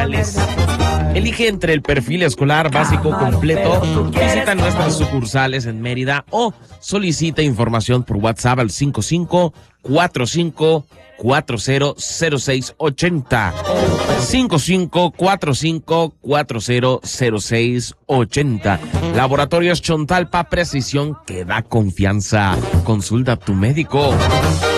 especiales. Elige entre el perfil escolar básico completo. Visita nuestras sucursales en Mérida o solicita información por WhatsApp al 5545400680. 5545400680. Laboratorios Chontalpa, precisión que da confianza. Consulta a tu médico.